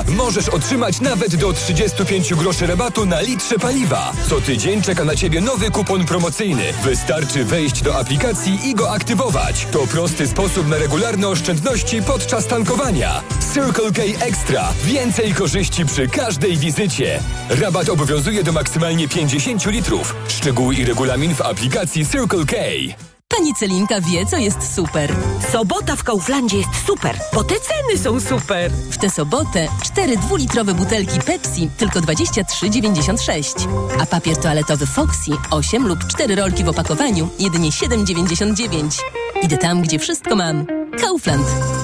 możesz otrzymać nawet do 35 groszy rabatu na litrze paliwa. Co tydzień czeka na Ciebie nowy kupon promocyjny. Wystarczy wejść do aplikacji i go aktywować. To prosty sposób na regularne oszczędności podczas tankowania. Circle K Extra. Więcej korzyści przy każdej wizycie. Rabat obowiązuje do maksymalnie 50 litrów. Szczegóły i regulamin w aplikacji Circle K. Pani Celinka wie, co jest super. Sobota w Kauflandzie jest super, bo te ceny są super. W tę sobotę 4 dwulitrowe butelki Pepsi tylko 23,96. A papier toaletowy Foxy 8 lub 4 rolki w opakowaniu jedynie 7,99. Idę tam, gdzie wszystko mam. Kaufland.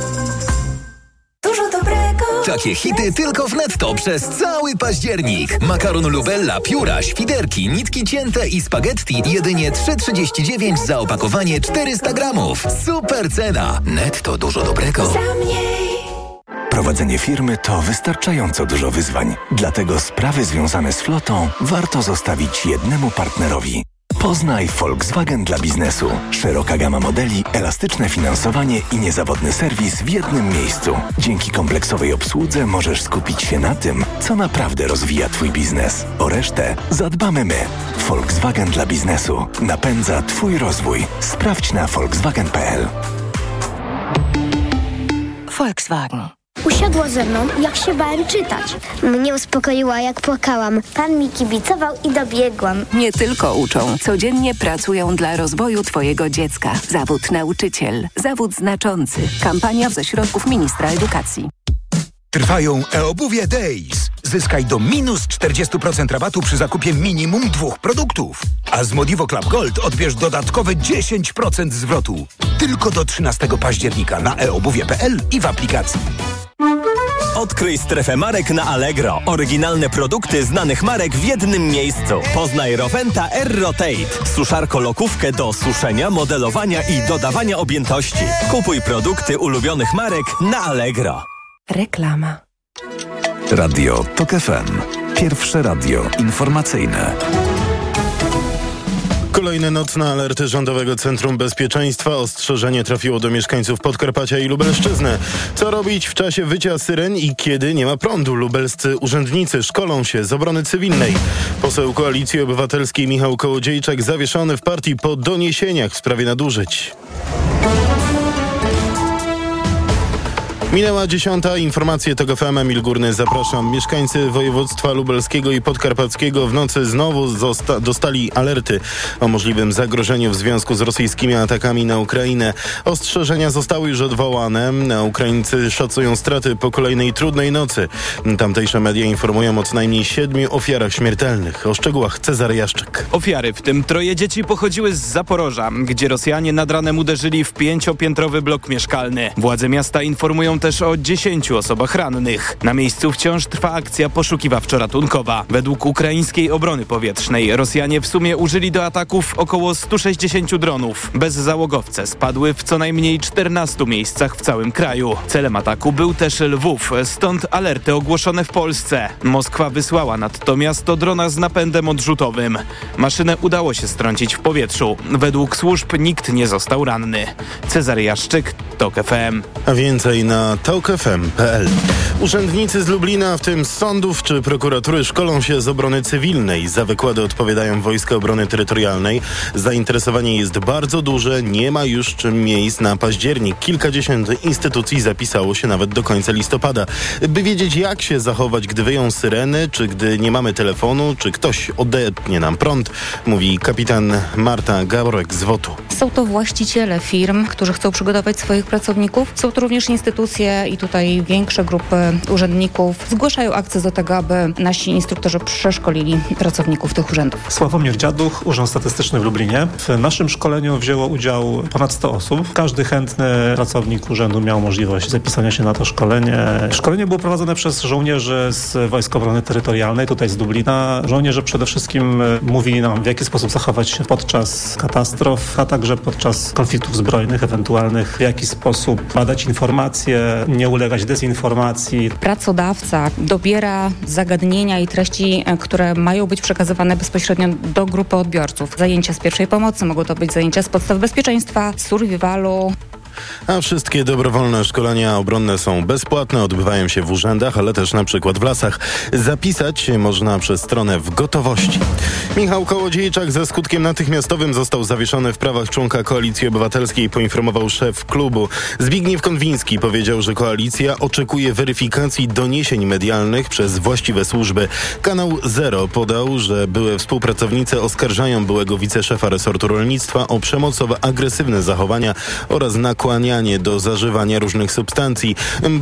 Dużo dobrego. Takie hity tylko w Netto przez cały październik. Makaron Lubella, pióra, świderki, nitki cięte i spaghetti jedynie 3,39 za opakowanie 400 gramów. Super cena. Netto, dużo dobrego. Prowadzenie firmy to wystarczająco dużo wyzwań. Dlatego sprawy związane z flotą warto zostawić jednemu partnerowi. Poznaj Volkswagen dla biznesu. Szeroka gama modeli, elastyczne finansowanie i niezawodny serwis w jednym miejscu. Dzięki kompleksowej obsłudze możesz skupić się na tym, co naprawdę rozwija Twój biznes. O resztę zadbamy my. Volkswagen dla biznesu. Napędza Twój rozwój. Sprawdź na volkswagen.pl. Volkswagen. Usiadła ze mną, jak się bałem czytać. Mnie uspokoiła, jak płakałam. Pan mi kibicował i dobiegłam. Nie tylko uczą, codziennie pracują dla rozwoju Twojego dziecka. Zawód nauczyciel. Zawód znaczący. Kampania ze środków Ministra Edukacji. Trwają e-obuwie Days. Zyskaj do minus 40% rabatu przy zakupie minimum 2 produktów. A z Modivo Club Gold odbierz dodatkowe 10% zwrotu. Tylko do 13 października na eobuwie.pl i w aplikacji. Odkryj strefę marek na Allegro. Oryginalne produkty znanych marek w jednym miejscu. Poznaj Roventa Air Rotate. Suszarko-lokówkę do suszenia, modelowania i dodawania objętości. Kupuj produkty ulubionych marek na Allegro. Reklama. Radio TOK FM. Pierwsze radio informacyjne. Kolejne nocne alerty Rządowego Centrum Bezpieczeństwa. Ostrzeżenie trafiło do mieszkańców Podkarpacia i Lubelszczyzny. Co robić w czasie wycia syren i kiedy nie ma prądu? Lubelscy urzędnicy szkolą się z obrony cywilnej. Poseł Koalicji Obywatelskiej Michał Kołodziejczak zawieszony w partii po doniesieniach w sprawie nadużyć. Minęła 10. Informacje TOK FM. Emil Górny, zapraszam. Mieszkańcy województwa lubelskiego i podkarpackiego w nocy znowu dostali alerty o możliwym zagrożeniu w związku z rosyjskimi atakami na Ukrainę. Ostrzeżenia zostały już odwołane. Ukraińcy szacują straty po kolejnej trudnej nocy. Tamtejsze media informują o co najmniej 7 ofiarach śmiertelnych. O szczegółach Cezary Jaszczyk. Ofiary, w tym 3 dzieci, pochodziły z Zaporoża, gdzie Rosjanie nad ranem uderzyli w 5-piętrowy blok mieszkalny. Władze miasta informują też o 10 osobach rannych. Na miejscu wciąż trwa akcja poszukiwawczo-ratunkowa. Według ukraińskiej obrony powietrznej Rosjanie w sumie użyli do ataków około 160 dronów. Bezzałogowce spadły w co najmniej 14 miejscach w całym kraju. Celem ataku był też Lwów, stąd alerty ogłoszone w Polsce. Moskwa wysłała nadto miasto drona z napędem odrzutowym. Maszynę udało się strącić w powietrzu. Według służb nikt nie został ranny. Cezary Jaszczyk, TOK FM. A więcej na tokfm.pl. Urzędnicy z Lublina, w tym z sądów czy prokuratury, szkolą się z obrony cywilnej. Za wykłady odpowiadają Wojska Obrony Terytorialnej. Zainteresowanie jest bardzo duże, nie ma już miejsc na październik. Kilkadziesiąt instytucji zapisało się nawet do końca listopada. By wiedzieć, jak się zachować, gdy wyją syreny, czy gdy nie mamy telefonu, czy ktoś odetnie nam prąd, mówi kapitan Marta Gaborek z WOT-u. Są to właściciele firm, którzy chcą przygotować swoich pracowników. Są to również instytucje i tutaj większe grupy urzędników zgłaszają akcje do tego, aby nasi instruktorzy przeszkolili pracowników tych urzędów. Sławomir Dziaduch, Urząd Statystyczny w Lublinie. W naszym szkoleniu wzięło udział ponad 100 osób. Każdy chętny pracownik urzędu miał możliwość zapisania się na to szkolenie. Szkolenie było prowadzone przez żołnierzy z Wojsk Obrony Terytorialnej, tutaj z Lublina. Żołnierze przede wszystkim mówili nam, w jaki sposób zachować się podczas katastrof, a także podczas konfliktów zbrojnych ewentualnych, w jaki sposób badać informacje, nie ulegać dezinformacji. Pracodawca dobiera zagadnienia i treści, które mają być przekazywane bezpośrednio do grupy odbiorców. Zajęcia z pierwszej pomocy, mogą to być zajęcia z podstaw bezpieczeństwa, survivalu. A wszystkie dobrowolne szkolenia obronne są bezpłatne, odbywają się w urzędach, ale też na przykład w lasach. Zapisać się można przez stronę w gotowości. Michał Kołodziejczak ze skutkiem natychmiastowym został zawieszony w prawach członka Koalicji Obywatelskiej, poinformował szef klubu. Zbigniew Konwiński powiedział, że koalicja oczekuje weryfikacji doniesień medialnych przez właściwe służby. Kanał Zero podał, że były współpracownicy oskarżają byłego wiceszefa resortu rolnictwa o przemocowo-agresywne zachowania oraz nakłanianie do zażywania różnych substancji.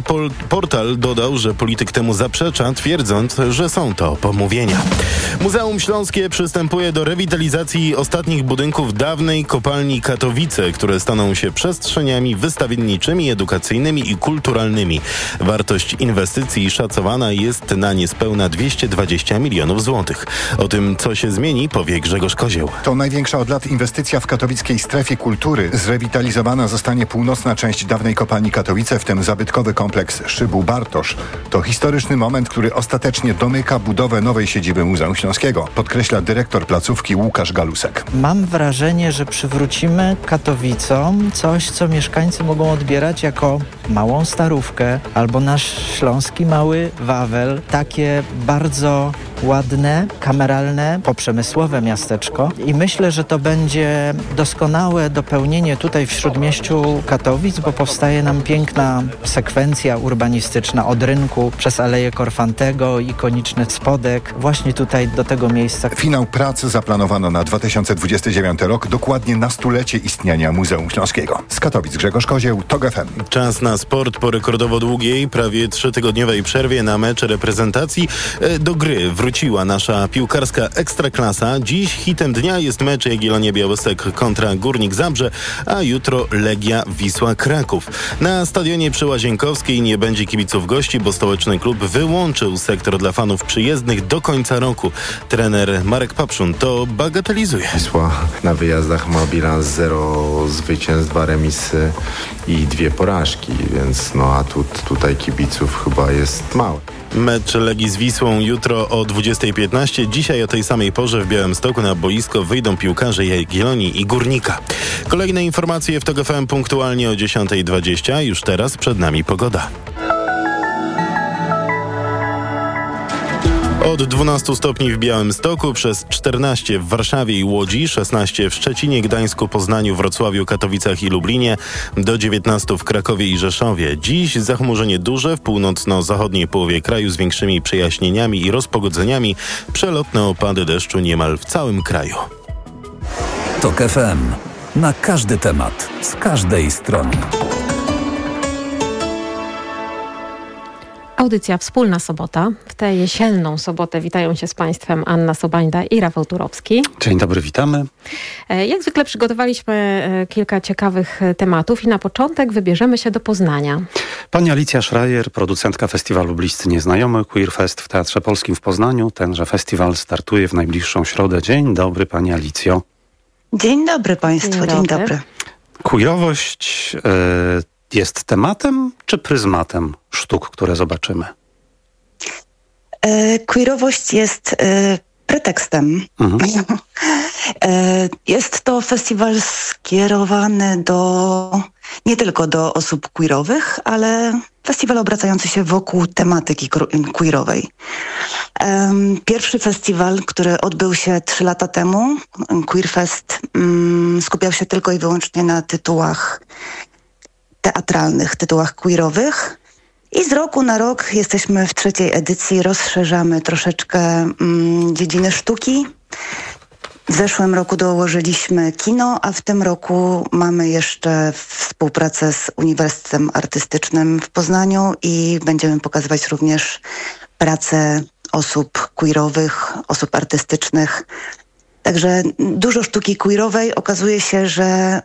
Portal dodał, że polityk temu zaprzecza, twierdząc, że są to pomówienia. Muzeum Śląskie przystępuje do rewitalizacji ostatnich budynków dawnej kopalni Katowice, które staną się przestrzeniami wystawienniczymi, edukacyjnymi i kulturalnymi. Wartość inwestycji szacowana jest na niespełna 220 milionów złotych. O tym, co się zmieni, powie Grzegorz Kozieł. To największa od lat inwestycja w katowickiej strefie kultury. Zrewitalizowana zostanie północna część dawnej kopalni Katowice, w tym zabytkowy kompleks Szybu Bartosz. To historyczny moment, który ostatecznie domyka budowę nowej siedziby Muzeum Śląskiego, podkreśla dyrektor placówki Łukasz Galusek. Mam wrażenie, że przywrócimy Katowicom coś, co mieszkańcy mogą odbierać jako małą Starówkę albo nasz śląski mały Wawel. Takie bardzo ładne, kameralne, poprzemysłowe miasteczko i myślę, że to będzie doskonałe dopełnienie tutaj w śródmieściu Katowic, bo powstaje nam piękna sekwencja urbanistyczna od rynku przez Aleję Korfantego, ikoniczny Spodek, właśnie tutaj do tego miejsca. Finał pracy zaplanowano na 2029 rok, dokładnie na stulecie istnienia Muzeum Śląskiego. Z Katowic Grzegorz Kozieł, TOG FM. Czas na sport po rekordowo długiej, prawie 3-tygodniowej przerwie na mecz reprezentacji. Do gry wróciła nasza piłkarska ekstraklasa. Dziś hitem dnia jest mecz Jagiellonia Białystok kontra Górnik Zabrze, a jutro Legia Wisła Kraków. Na stadionie przy Łazienkowskiej nie będzie kibiców gości, bo stołeczny klub wyłączył sektor dla fanów przyjezdnych do końca roku. Trener Marek Papszun to bagatelizuje. Wisła na wyjazdach ma bilans 0 zwycięstw, 2 remisy i 2 porażki, więc tutaj kibiców chyba jest mało. Mecz Legii z Wisłą jutro o 20:15. Dzisiaj o tej samej porze w Białymstoku na boisko wyjdą piłkarze Jagiellonii i Górnika. Kolejne informacje w TOG FM punktualnie o 10:20. Już teraz przed nami pogoda. Od 12 stopni w Białymstoku, przez 14 w Warszawie i Łodzi, 16 w Szczecinie, Gdańsku, Poznaniu, Wrocławiu, Katowicach i Lublinie, do 19 w Krakowie i Rzeszowie. Dziś zachmurzenie duże w północno-zachodniej połowie kraju z większymi przejaśnieniami i rozpogodzeniami. Przelotne opady deszczu niemal w całym kraju. TOG FM. Na każdy temat, z każdej strony. Audycja Wspólna Sobota. W tę jesienną sobotę witają się z Państwem Anna Sobańda i Rafał Turowski. Dzień dobry, witamy. Jak zwykle przygotowaliśmy kilka ciekawych tematów i na początek wybierzemy się do Poznania. Pani Alicja Schreier, producentka festiwalu Bliscy Nieznajomy, Queer Fest w Teatrze Polskim w Poznaniu. Tenże festiwal startuje w najbliższą środę. Dzień dobry, Pani Alicjo. Dzień dobry Państwu, dzień dobry. Queerowość jest tematem czy pryzmatem sztuk, które zobaczymy? Queerowość jest pretekstem. Jest to festiwal skierowany nie tylko do osób queerowych, ale festiwal obracający się wokół tematyki queerowej. Pierwszy festiwal, który odbył się 3 lata temu, Queer Fest, skupiał się tylko i wyłącznie na tytułach teatralnych, tytułach queerowych. I z roku na rok jesteśmy w 3. edycji, rozszerzamy troszeczkę dziedziny sztuki. W zeszłym roku dołożyliśmy kino, a w tym roku mamy jeszcze współpracę z Uniwersytetem Artystycznym w Poznaniu i będziemy pokazywać również pracę osób queerowych, osób artystycznych. Także dużo sztuki queerowej. Okazuje się, że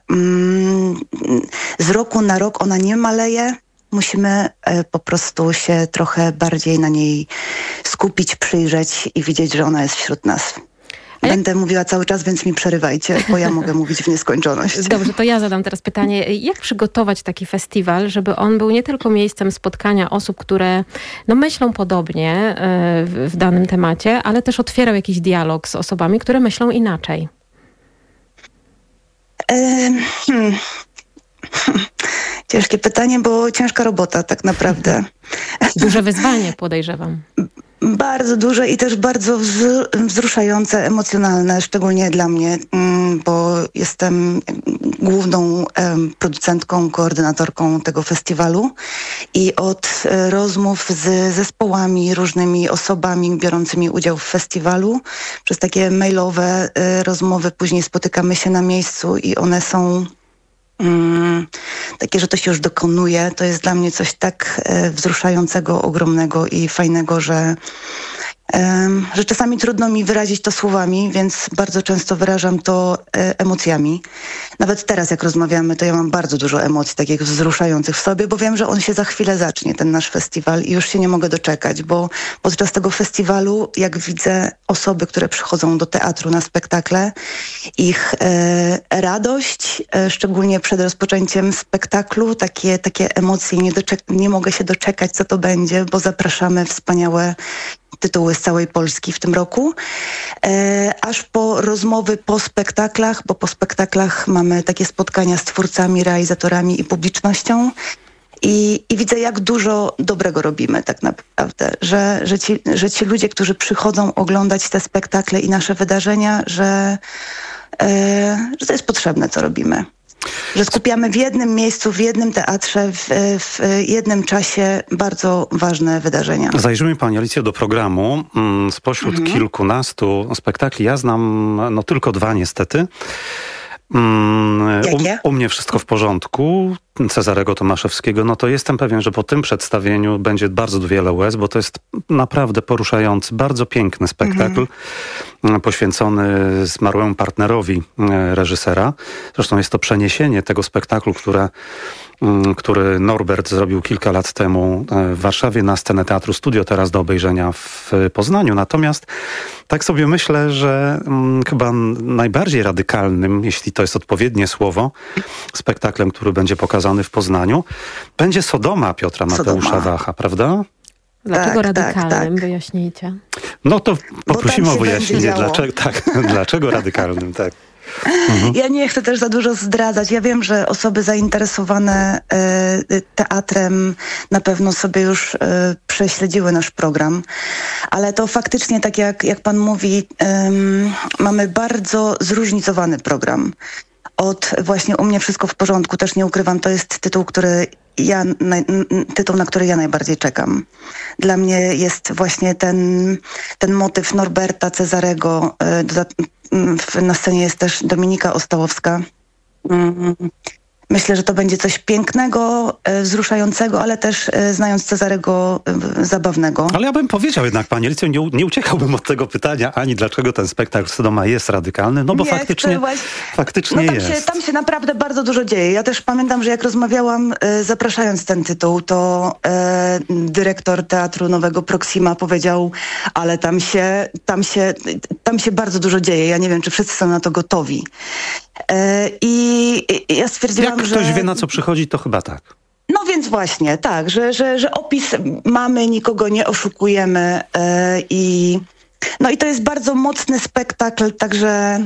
z roku na rok ona nie maleje. Musimy po prostu się trochę bardziej na niej skupić, przyjrzeć i widzieć, że ona jest wśród nas. Będę mówiła cały czas, więc mi przerywajcie, bo ja mogę mówić w nieskończoność. Dobrze, to ja zadam teraz pytanie. Jak przygotować taki festiwal, żeby on był nie tylko miejscem spotkania osób, które myślą podobnie w danym temacie, ale też otwierał jakiś dialog z osobami, które myślą inaczej? Ciężkie pytanie, bo ciężka robota tak naprawdę. Duże wyzwanie, podejrzewam. Bardzo duże i też bardzo wzruszające, emocjonalne, szczególnie dla mnie, bo jestem główną producentką, koordynatorką tego festiwalu i od rozmów z zespołami, różnymi osobami biorącymi udział w festiwalu, przez takie mailowe rozmowy, później spotykamy się na miejscu i one są takie, że to się już dokonuje. To jest dla mnie coś tak wzruszającego, ogromnego i fajnego, że czasami trudno mi wyrazić to słowami, więc bardzo często wyrażam to emocjami. Nawet teraz, jak rozmawiamy, to ja mam bardzo dużo emocji takich wzruszających w sobie, bo wiem, że on się za chwilę zacznie, ten nasz festiwal, i już się nie mogę doczekać, bo podczas tego festiwalu, jak widzę osoby, które przychodzą do teatru na spektakle, ich radość, szczególnie przed rozpoczęciem spektaklu, takie emocje, nie mogę się doczekać, co to będzie, bo zapraszamy wspaniałe tytuły z całej Polski w tym roku, aż po rozmowy po spektaklach, bo po spektaklach mamy takie spotkania z twórcami, realizatorami i publicznością i widzę, jak dużo dobrego robimy tak naprawdę, że ci ludzie, którzy przychodzą oglądać te spektakle i nasze wydarzenia, że to jest potrzebne, co robimy. Że skupiamy w jednym miejscu, w jednym teatrze, w jednym czasie bardzo ważne wydarzenia. Zajrzymy, Pani Alicjo, do programu. Spośród kilkunastu spektakli ja znam tylko 2 niestety. U mnie wszystko w porządku. Cezarego Tomaszewskiego, no to jestem pewien, że po tym przedstawieniu będzie bardzo wiele łez, bo to jest naprawdę poruszający, bardzo piękny spektakl poświęcony zmarłemu partnerowi reżysera. Zresztą jest to przeniesienie tego spektaklu, który Norbert zrobił kilka lat temu w Warszawie na scenę Teatru Studio, teraz do obejrzenia w Poznaniu. Natomiast tak sobie myślę, że chyba najbardziej radykalnym, jeśli to jest odpowiednie słowo, spektaklem, który będzie pokazany w Poznaniu, będzie Sodoma Piotra Mateusza Wacha, prawda? Dlaczego radykalnym? Wyjaśnijcie. No to poprosimy o wyjaśnienie, dlaczego radykalnym, tak. Ja nie chcę też za dużo zdradzać. Ja wiem, że osoby zainteresowane teatrem na pewno sobie już prześledziły nasz program, ale to faktycznie, tak jak pan mówi, mamy bardzo zróżnicowany program. Od właśnie U mnie wszystko w porządku, też nie ukrywam, to jest tytuł, na który ja najbardziej czekam. Dla mnie jest właśnie ten motyw Norberta, Cezarego, na scenie jest też Dominika Ostałowska. Myślę, że to będzie coś pięknego, wzruszającego, ale też, znając Cezarego, zabawnego. Ale ja bym powiedział jednak, Pani Alicjo, nie uciekałbym od tego pytania, ani dlaczego ten spektakl Sodoma jest radykalny, no bo faktycznie jest. Tam się naprawdę bardzo dużo dzieje. Ja też pamiętam, że jak rozmawiałam, zapraszając ten tytuł, to dyrektor Teatru Nowego Proxima powiedział, ale tam się bardzo dużo dzieje. Ja nie wiem, czy wszyscy są na to gotowi. I ja stwierdziłam, jak ktoś wie, na co przychodzi, to chyba tak. No więc właśnie, tak, że opis mamy, nikogo nie oszukujemy i to jest bardzo mocny spektakl, także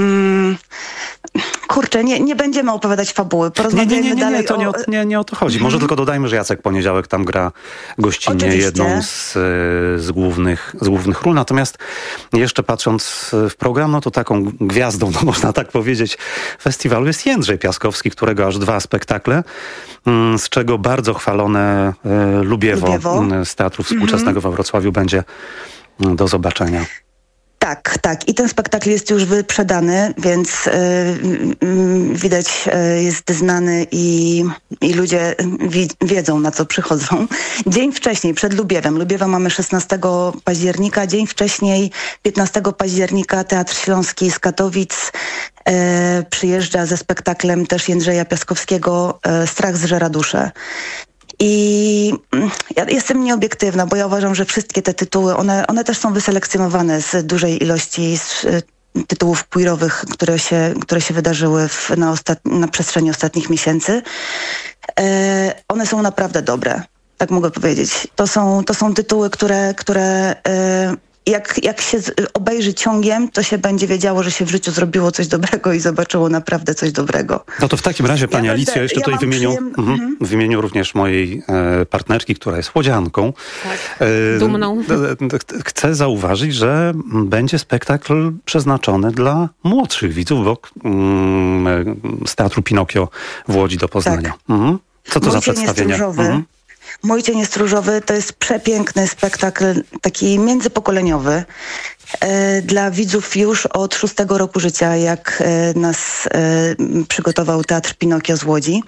kurczę, nie będziemy opowiadać fabuły. Porozmawiajmy dalej. Nie o to chodzi. Może tylko dodajmy, że Jacek Poniedziałek tam gra gościnnie jedną z głównych ról. Natomiast jeszcze patrząc w program, no to taką gwiazdą, no można tak powiedzieć, festiwalu jest Jędrzej Piaskowski, którego aż 2 spektakle, z czego bardzo chwalone Lubiewo z Teatru Współczesnego we Wrocławiu będzie do zobaczenia. Tak. I ten spektakl jest już wyprzedany, więc widać, jest znany i ludzie wiedzą, na co przychodzą. Dzień wcześniej, przed Lubiewem. Lubiewa mamy 16 października. Dzień wcześniej, 15 października, Teatr Śląski z Katowic przyjeżdża ze spektaklem też Jędrzeja Piaskowskiego Strach zżera duszę. I ja jestem nieobiektywna, bo ja uważam, że wszystkie te tytuły, one też są wyselekcjonowane z dużej ilości tytułów queerowych, które się wydarzyły na przestrzeni ostatnich miesięcy. One są naprawdę dobre, tak mogę powiedzieć. To są tytuły, które jak się obejrzy ciągiem, to się będzie wiedziało, że się w życiu zrobiło coś dobrego i zobaczyło naprawdę coś dobrego. No to w takim razie, pani Alicjo, jeszcze tutaj w imieniu również mojej partnerki, która jest łodzianką, dumną. Chcę zauważyć, że będzie spektakl przeznaczony dla młodszych widzów, bo z Teatru Pinokio w Łodzi do Poznania. Tak. Co to za przedstawienie? Mój cień jest różowy to jest przepiękny spektakl, taki międzypokoleniowy. Dla widzów już od 6 roku życia, jak nas przygotował Teatr Pinokio z Łodzi.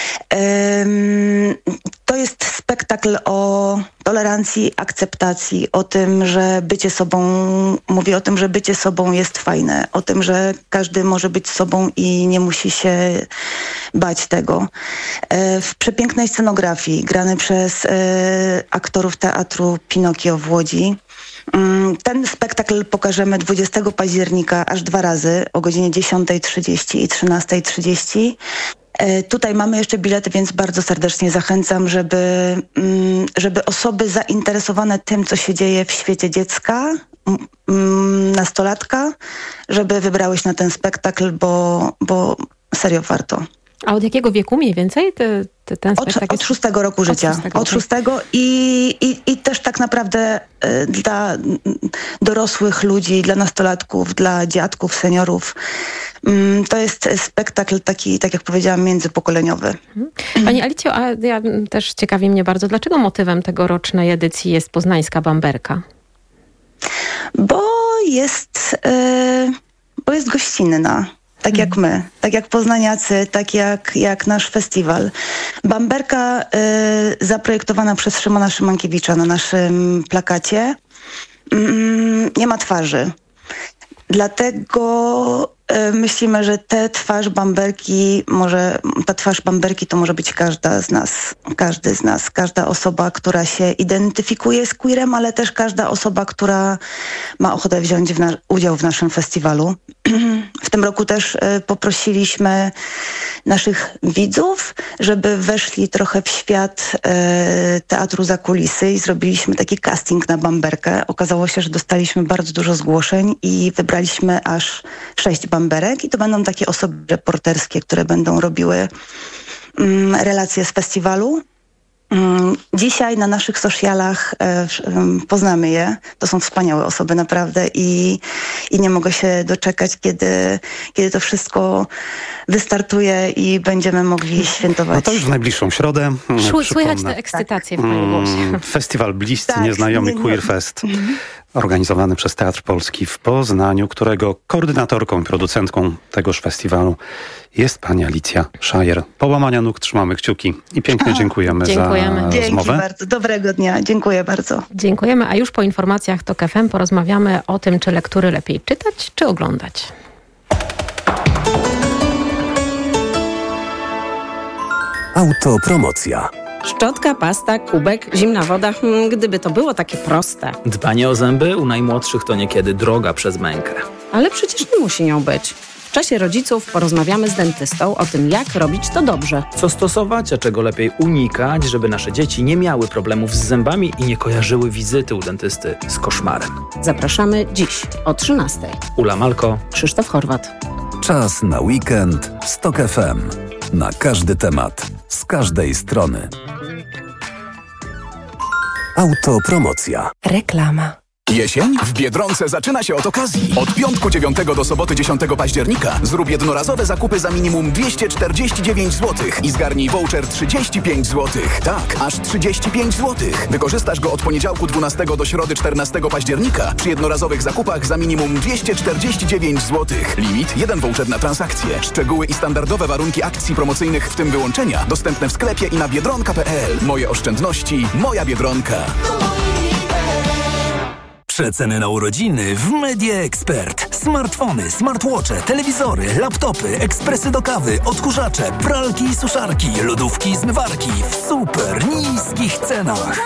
To jest spektakl o tolerancji, akceptacji, o tym, że bycie sobą, mówię o tym, że bycie sobą jest fajne, o tym, że każdy może być sobą i nie musi się bać tego. W przepięknej scenografii, grany przez aktorów Teatru Pinokio w Łodzi. Ten spektakl pokażemy 20 października aż 2 razy o godzinie 10:30 i 13:30. Tutaj mamy jeszcze bilety, więc bardzo serdecznie zachęcam, żeby osoby zainteresowane tym, co się dzieje w świecie dziecka, nastolatka, żeby wybrały się na ten spektakl, bo serio warto. A od jakiego wieku mniej więcej ten spektakl? Od 6 roku życia. Od 6 i też tak naprawdę dla dorosłych ludzi, dla nastolatków, dla dziadków, seniorów. To jest spektakl taki, tak jak powiedziałam, międzypokoleniowy. Pani Alicjo, a ja też ciekawi mnie bardzo, dlaczego motywem tegorocznej edycji jest poznańska bamberka? Bo jest gościnna. Tak jak my, tak jak poznaniacy, tak jak nasz festiwal. Bamberka zaprojektowana przez Szymona Szymankiewicza na naszym plakacie nie ma twarzy. Dlatego myślimy, że ta twarz Bamberki to może być każda z nas, każdy z nas, każda osoba, która się identyfikuje z queerem, ale też każda osoba, która ma ochotę wziąć udział w naszym festiwalu. W tym roku też poprosiliśmy naszych widzów, żeby weszli trochę w świat teatru za kulisy i zrobiliśmy taki casting na Bamberkę. Okazało się, że dostaliśmy bardzo dużo zgłoszeń i wybraliśmy aż 6 bamberek i to będą takie osoby reporterskie, które będą robiły relacje z festiwalu. Dzisiaj na naszych socialach poznamy je. To są wspaniałe osoby naprawdę i nie mogę się doczekać, kiedy to wszystko wystartuje i będziemy mogli świętować. No to już w najbliższą środę. Słychać tę ekscytację w moim głosie. Festiwal Bliscy Nieznajomi Queer Fest. Organizowany przez Teatr Polski w Poznaniu, którego koordynatorką i producentką tegoż festiwalu jest pani Alicja Szajer. Połamania nóg, trzymamy kciuki i pięknie dziękujemy za rozmowę. Dzięki bardzo. Dobrego dnia. Dziękuję bardzo. Dziękujemy, a już po informacjach TOK FM porozmawiamy o tym, czy lektury lepiej czytać, czy oglądać. Autopromocja. Szczotka, pasta, kubek, zimna woda. Gdyby to było takie proste. Dbanie o zęby u najmłodszych to niekiedy droga przez mękę. Ale przecież nie musi nią być. W czasie rodziców porozmawiamy z dentystą o tym, jak robić to dobrze. Co stosować, a czego lepiej unikać, żeby nasze dzieci nie miały problemów z zębami i nie kojarzyły wizyty u dentysty z koszmarem. Zapraszamy dziś o 13:00. Ula Malko, Krzysztof Horwat. Czas na weekend z TOK FM. Na każdy temat, z każdej strony. Autopromocja. Reklama. Jesień w Biedronce zaczyna się od okazji. Od piątku 9 do soboty 10 października zrób jednorazowe zakupy za minimum 249 zł i zgarnij voucher 35 zł. Tak, aż 35 zł. Wykorzystasz go od poniedziałku 12 do środy 14 października przy jednorazowych zakupach za minimum 249 zł. Limit 1 voucher na transakcję. Szczegóły i standardowe warunki akcji promocyjnych, w tym wyłączenia, dostępne w sklepie i na biedronka.pl. Moje oszczędności, moja Biedronka. Przeceny na urodziny w Media Expert. Smartfony, smartwatche, telewizory, laptopy, ekspresy do kawy, odkurzacze, pralki i suszarki, lodówki i zmywarki w super niskich cenach.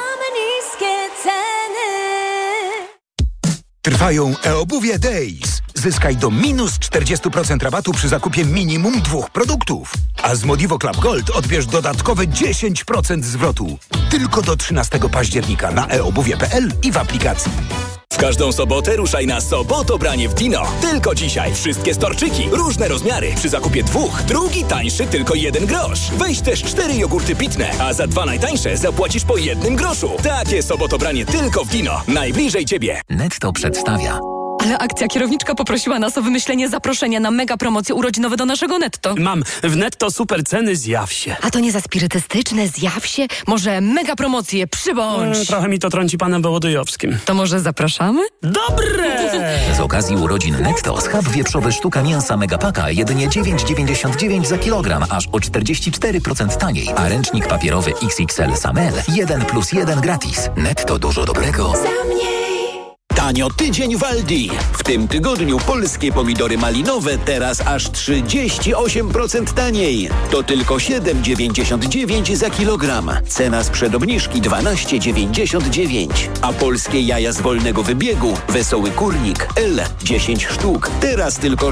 Trwają e-obuwie Days. Zyskaj do minus 40% rabatu przy zakupie minimum 2 produktów. A z Modivo Club Gold odbierz dodatkowe 10% zwrotu. Tylko do 13 października na eobuwie.pl i w aplikacji. W każdą sobotę ruszaj na Sobotobranie w Dino. Tylko dzisiaj wszystkie storczyki, różne rozmiary. Przy zakupie 2, drugi tańszy tylko 1 grosz. Weź też 4 jogurty pitne, a za 2 najtańsze zapłacisz po 1 groszu. Takie Sobotobranie tylko w Dino. Najbliżej Ciebie. Netto przedstawia. Ale akcja kierowniczka poprosiła nas o wymyślenie zaproszenia na mega promocje urodzinowe do naszego Netto. Mam w Netto super ceny, zjaw się. A to nie za spirytystyczne, zjaw się? Może mega promocje, przybądź. Trochę mi to trąci panem Wołodyjowskim. To może zapraszamy? Dobre! Z okazji urodzin Netto schab wieprzowy sztuka mięsa Megapaka jedynie 9,99 za kilogram, aż o 44% taniej. A ręcznik papierowy XXL Samel 1+1 gratis. Netto, dużo dobrego. Tanio tydzień w Aldi. W tym tygodniu polskie pomidory malinowe teraz aż 38% taniej. To tylko 7,99 za kilogram. Cena sprzed obniżki 12,99. A polskie jaja z wolnego wybiegu Wesoły Kurnik L 10 sztuk. Teraz tylko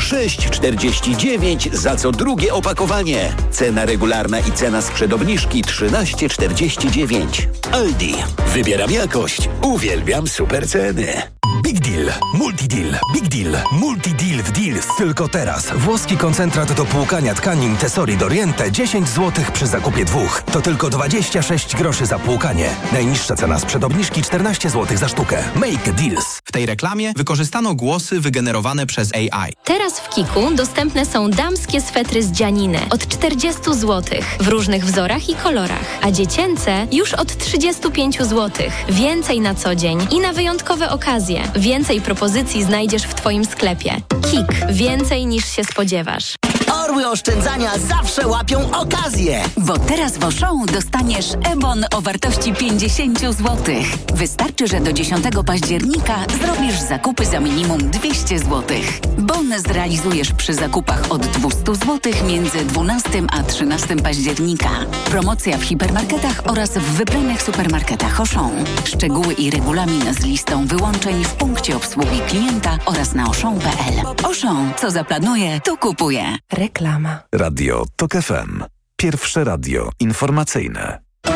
6,49 za co drugie opakowanie. Cena regularna i cena sprzed obniżki 13,49. Aldi. Wybieram jakość. Uwielbiam super ceny. Big Deal, Multideal, Big Deal, Multideal w Deals. Tylko teraz. Włoski koncentrat do płukania tkanin Tesori Doriente 10 zł przy zakupie 2. To tylko 26 groszy za płukanie. Najniższa cena sprzed obniżki 14 zł za sztukę. Make deals. W tej reklamie wykorzystano głosy wygenerowane przez AI. Teraz w Kiku dostępne są damskie swetry z dzianiny od 40 zł w różnych wzorach i kolorach, a dziecięce już od 35 zł. Więcej na co dzień i na wyjątkowe okazje. Więcej propozycji znajdziesz w Twoim sklepie. KIK. Więcej niż się spodziewasz. Orły oszczędzania zawsze łapią okazję. Bo teraz w Auchan dostaniesz e-bon o wartości 50 zł. Wystarczy, że do 10 października zrobisz zakupy za minimum 200 zł. Bon zrealizujesz przy zakupach od 200 zł między 12 a 13 października. Promocja w hipermarketach oraz w wybranych supermarketach Auchan. Szczegóły i regulamin z listą wyłączeń w punkcie obsługi klienta oraz na auchan.pl. Auchan, co zaplanuje, to kupuje. Reklama. Radio TOK FM. Pierwsze radio informacyjne.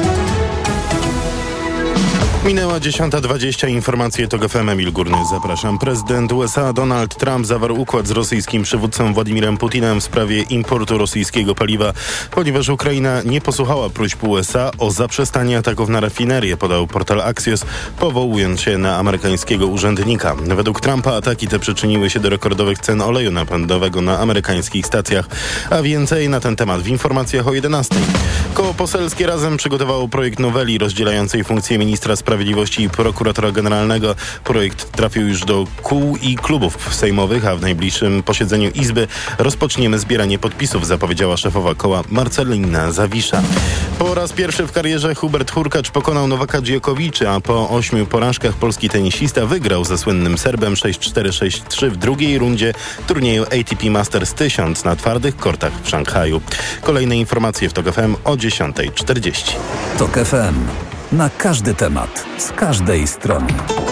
Minęła 10:20, informacje TOK FM, Emil Górny, zapraszam. Prezydent USA Donald Trump zawarł układ z rosyjskim przywódcą Władimirem Putinem w sprawie importu rosyjskiego paliwa, ponieważ Ukraina nie posłuchała próśb USA o zaprzestanie ataków na rafinerię, podał portal Axios, powołując się na amerykańskiego urzędnika. Według Trumpa ataki te przyczyniły się do rekordowych cen oleju napędowego na amerykańskich stacjach. A więcej na ten temat w informacjach o 11:00. Koło poselskie Razem przygotowało projekt noweli rozdzielającej funkcję ministra Sprawiedliwości i prokuratora generalnego. Projekt trafił już do kół i klubów sejmowych, a w najbliższym posiedzeniu Izby rozpoczniemy zbieranie podpisów, zapowiedziała szefowa koła Marcelina Zawisza. Po raz pierwszy w karierze Hubert Hurkacz pokonał Nowaka Djokovicza, a po 8 porażkach polski tenisista wygrał ze słynnym Serbem 6-4, 6-3 w drugiej rundzie turnieju ATP Masters 1000 na twardych kortach w Szanghaju. Kolejne informacje w TOK FM o 10:40. TOK FM. Na każdy temat, z każdej strony.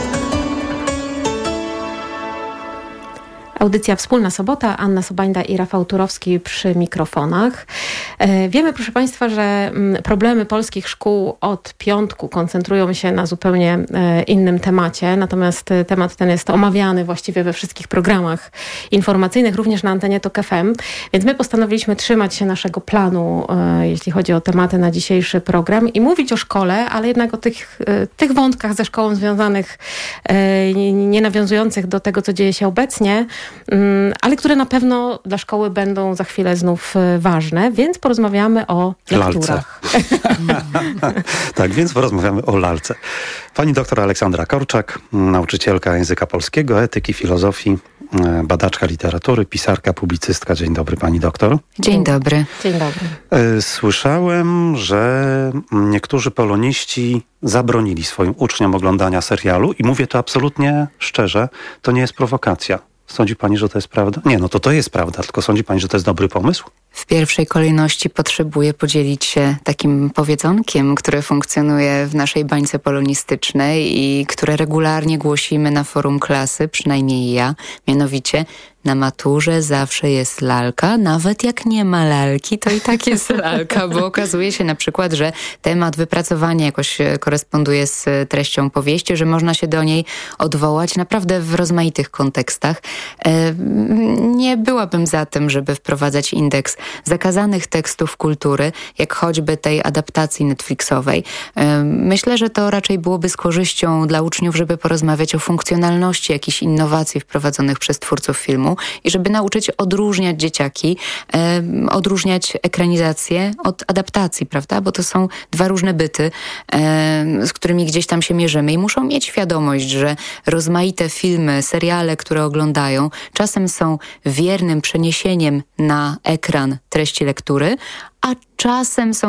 Audycja Wspólna Sobota, Anna Sobańda i Rafał Turowski przy mikrofonach. Wiemy, proszę Państwa, że problemy polskich szkół od piątku koncentrują się na zupełnie innym temacie, natomiast temat ten jest omawiany właściwie we wszystkich programach informacyjnych, również na antenie TOK FM, więc my postanowiliśmy trzymać się naszego planu, jeśli chodzi o tematy na dzisiejszy program i mówić o szkole, ale jednak o tych wątkach ze szkołą związanych, nie nawiązujących do tego, co dzieje się obecnie, ale które na pewno dla szkoły będą za chwilę znów ważne, więc porozmawiamy o lekturach. Tak, więc porozmawiamy o lalce. Pani doktor Aleksandra Korczak, nauczycielka języka polskiego, etyki, filozofii, badaczka literatury, pisarka, publicystka. Dzień dobry, pani doktor. Dzień dobry. Dzień dobry. Słyszałem, że niektórzy poloniści zabronili swoim uczniom oglądania serialu i mówię to absolutnie szczerze, to nie jest prowokacja. Sądzi pani, że to jest prawda? Nie, no to jest prawda, tylko sądzi pani, że to jest dobry pomysł? W pierwszej kolejności potrzebuję podzielić się takim powiedzonkiem, które funkcjonuje w naszej bańce polonistycznej i które regularnie głosimy na forum klasy, przynajmniej ja, mianowicie na maturze zawsze jest lalka, nawet jak nie ma lalki, to i tak jest lalka, bo okazuje się na przykład, że temat wypracowania jakoś koresponduje z treścią powieści, że można się do niej odwołać naprawdę w rozmaitych kontekstach. Nie byłabym za tym, żeby wprowadzać indeks zakazanych tekstów kultury, jak choćby tej adaptacji Netflixowej. Myślę, że to raczej byłoby z korzyścią dla uczniów, żeby porozmawiać o funkcjonalności jakichś innowacji wprowadzonych przez twórców filmu i żeby nauczyć odróżniać dzieciaki, odróżniać ekranizację od adaptacji, prawda? Bo to są dwa różne byty, z którymi gdzieś tam się mierzymy i muszą mieć świadomość, że rozmaite filmy, seriale, które oglądają, czasem są wiernym przeniesieniem na ekran treści lektury, a czasem są